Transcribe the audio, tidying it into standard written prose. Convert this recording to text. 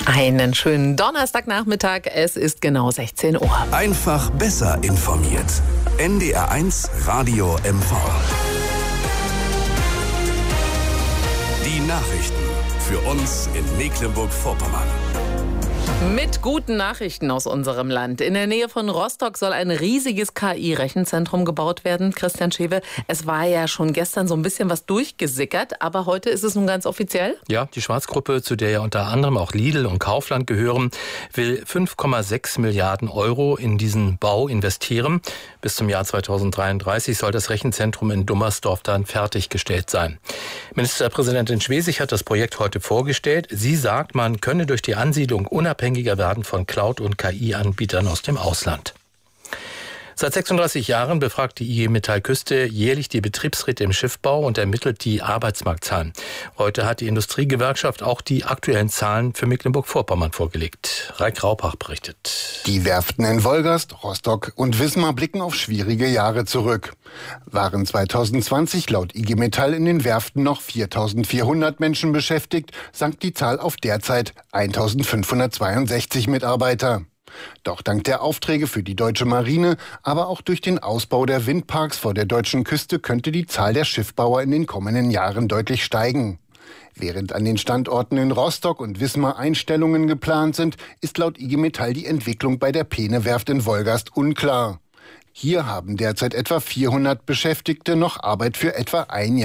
Einen schönen Donnerstagnachmittag. Es ist genau 16 Uhr. Einfach besser informiert. NDR1 Radio MV. Die Nachrichten für uns in Mecklenburg-Vorpommern. Mit guten Nachrichten aus unserem Land. In der Nähe von Rostock soll ein riesiges KI-Rechenzentrum gebaut werden. Christian Schewe, es war ja schon gestern so ein bisschen was durchgesickert, aber heute ist es nun ganz offiziell? Ja, die Schwarzgruppe, zu der ja unter anderem auch Lidl und Kaufland gehören, will 5,6 Milliarden Euro in diesen Bau investieren. Bis zum Jahr 2033 soll das Rechenzentrum in Dummersdorf dann fertiggestellt sein. Ministerpräsidentin Schwesig hat das Projekt heute vorgestellt. Sie sagt, man könne durch die Ansiedlung unabhängiger werden von Cloud- und KI-Anbietern aus dem Ausland. Seit 36 Jahren befragt die IG Metall Küste jährlich die Betriebsräte im Schiffbau und ermittelt die Arbeitsmarktzahlen. Heute hat die Industriegewerkschaft auch die aktuellen Zahlen für Mecklenburg-Vorpommern vorgelegt. Raik Raupach berichtet. Die Werften in Wolgast, Rostock und Wismar blicken auf schwierige Jahre zurück. Waren 2020 laut IG Metall in den Werften noch 4.400 Menschen beschäftigt, sank die Zahl auf derzeit 1.562 Mitarbeiter. Doch dank der Aufträge für die deutsche Marine, aber auch durch den Ausbau der Windparks vor der deutschen Küste könnte die Zahl der Schiffbauer in den kommenden Jahren deutlich steigen. Während an den Standorten in Rostock und Wismar Einstellungen geplant sind, ist laut IG Metall die Entwicklung bei der Peene-Werft in Wolgast unklar. Hier haben derzeit etwa 400 Beschäftigte noch Arbeit für etwa ein Jahr.